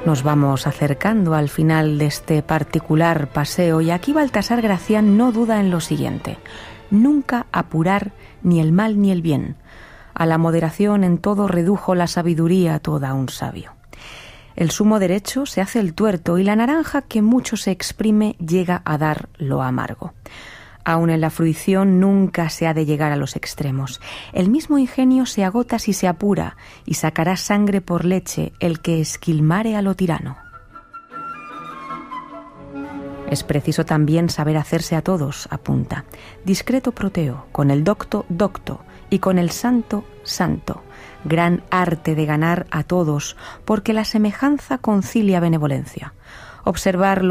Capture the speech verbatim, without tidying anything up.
Nos vamos acercando al final de este particular paseo y aquí Baltasar Gracián no duda en lo siguiente: nunca apurar ni el mal ni el bien. A la moderación en todo redujo la sabiduría toda un sabio. El sumo derecho se hace el tuerto y la naranja que mucho se exprime llega a dar lo amargo. Aun en la fruición nunca se ha de llegar a los extremos. El mismo ingenio se agota si se apura, y sacará sangre por leche el que esquilmare a lo tirano. Es preciso también saber hacerse a todos, apunta. Discreto Proteo, con el docto, docto, y con el santo, santo. Gran arte de ganar a todos, porque la semejanza concilia benevolencia. Observar